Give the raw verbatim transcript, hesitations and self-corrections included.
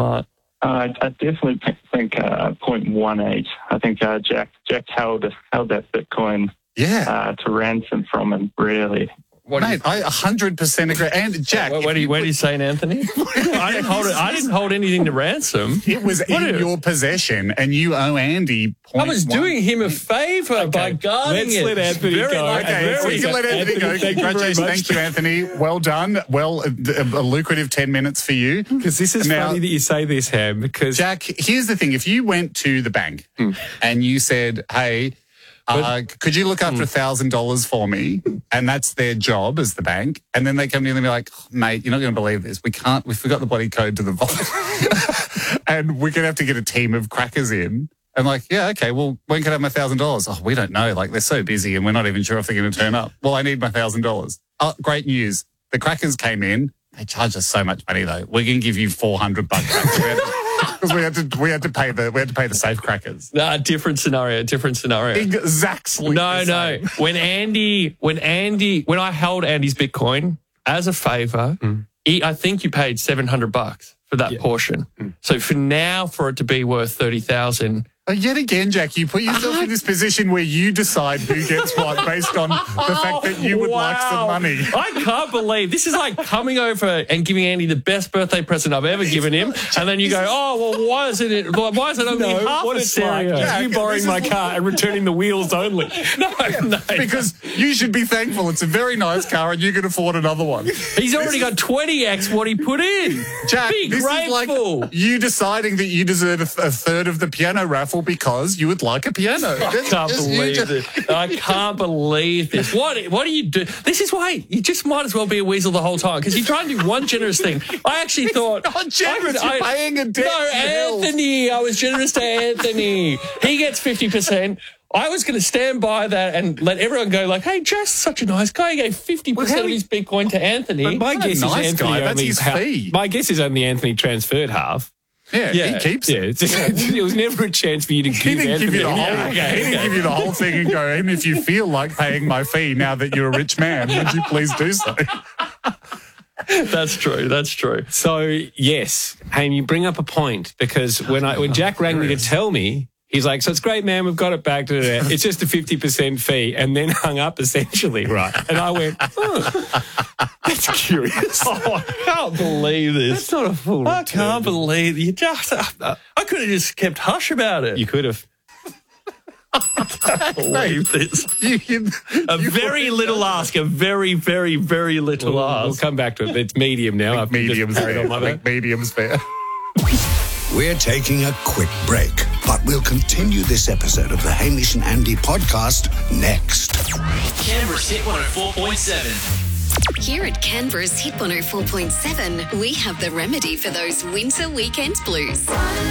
smart. Uh, I, I definitely think uh, zero point one eight. I think uh, Jack Jack held held that Bitcoin Yeah. uh, to ransom from him, really. What do Mate, I one hundred percent agree. And Jack, What, what, are you, what are you saying, Anthony? I didn't hold it. I didn't hold anything to ransom. it was in What are- your possession, and you owe Andy. I was doing him a favour by guarding let's it. let Anthony Very, go. like, Okay, so very- we can let Anthony, Anthony, go. thank you very Congratulations. much. Thank you, Anthony. Well done. Well, a, a lucrative ten minutes for you. Because this is Now- funny that you say this, Ham, because Jack, here's the thing. If you went to the bank and you said, hey, uh, could you look after one thousand dollars for me? And that's their job as the bank. And then they come in and be like, oh, mate, you're not going to believe this. We can't, we forgot the bloody code to the vault. And we're going to have to get a team of crackers in. And like, yeah, okay, well, when can I have my one thousand dollars? Oh, we don't know. Like, they're so busy and we're not even sure if they're going to turn up. Well, I need my one thousand dollars. Oh, great news. The crackers came in. They charged us so much money, though. We're going to give you four hundred bucks. Because we had to, we had to pay the, we had to pay the safe crackers. Nah, different scenario, different scenario. Exactly. No, the no. same. When Andy, when Andy, when I held Andy's Bitcoin as a favour, he, I think you paid seven hundred bucks for that portion. So for now, for it to be worth thirty thousand. Oh, yet again, Jack, you put yourself in this position where you decide who gets what based on the fact that you would like some money. I can't believe this is like coming over and giving Andy the best birthday present I've ever given him, and then you go, "Oh, well, why is it? Why is it only no, half what as it's like serious?" is you borrowing my car and returning the wheels only. No, no. Because you should be thankful it's a very nice car and you can afford another one. He's already got twenty x what he put in. Jack, Be this grateful. is like you deciding that you deserve a, th- a third of the piano raffle because you would like a piano. I can't Just- you believe just- this. I can't believe this. What What do you do? This is why you just might as well be a weasel the whole time because you try and do one generous thing. I actually thought not generous. I, You're paying a debt. No, Anthony. I was generous to Anthony. He gets fifty percent. I was going to stand by that and let everyone go like, hey, Jack's such a nice guy. He gave fifty percent Well, of his Bitcoin to Anthony. But my What a guess nice is Anthony guy. That's only his ha- fee. My guess is only Anthony transferred half. Yeah, Yeah. he keeps Yeah, it. it's, there was never a chance for you to give He didn't Anthony. give you the whole. Yeah, okay, he didn't okay. give you the whole thing and go. And if you feel like paying my fee now that you're a rich man, would you please do so? That's true. That's true. So yes, Haim, you bring up a point because when I when Jack rang me to tell me, he's like, "So it's great, man. We've got it back to that. It's just a fifty percent fee," and then hung up essentially, right? And I went, oh, "That's curious." Oh, I can't believe this. That's not a full. I return. can't believe you just. I could have just kept hush about it. You could have. believe this. You, you, A you- very little ask. A very, very, very little We'll, ask. we'll come back to it. It's medium now. I've just mediums carried on fair. my I think mediums fair. We're taking a quick break, but we'll continue this episode of the Hamish and Andy podcast next. Canberra's Hit one oh four point seven. Here at Canberra's Hit one oh four point seven, we have the remedy for those winter weekend blues.